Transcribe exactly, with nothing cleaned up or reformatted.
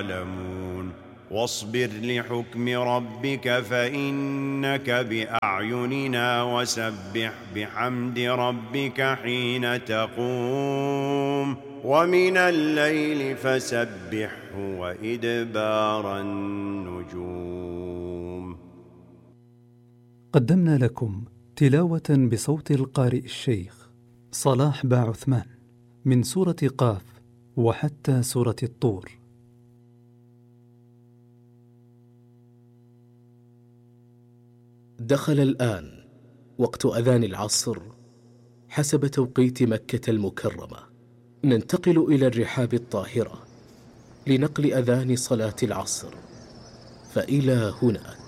يعلمون واصبر لحكم ربك فإنك بأعيننا وسبح بحمد ربك حين تقوم ومن الليل فسبحه وإدبار النجوم. قدمنا لكم تلاوة بصوت القارئ الشيخ صلاح با عثمان من سورة قاف وحتى سورة الطور. دخل الآن وقت أذان العصر حسب توقيت مكة المكرمة. ننتقل إلى الرحاب الطاهرة لنقل أذان صلاة العصر، فإلى هناك.